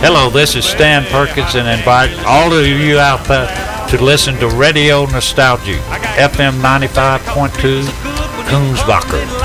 Hello, this is Stan Perkins, and invite all of you out there to listen to Radio Nostalgia, FM 95.2, Koonsbacher.